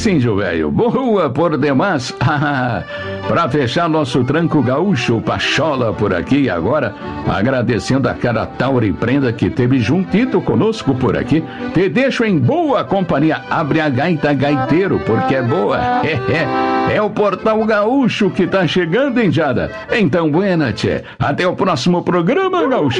sim, Gil velho. Boa por demais. Pra fechar nosso tranco gaúcho, Pachola por aqui agora, agradecendo a cada Tauri Prenda que teve juntito conosco por aqui. Te deixo em boa companhia. Abre a gaita, gaiteiro, porque é boa. É o Portal Gaúcho que tá chegando, hein, Jada? Então, buena, tchê. Até o próximo programa, gaúcho.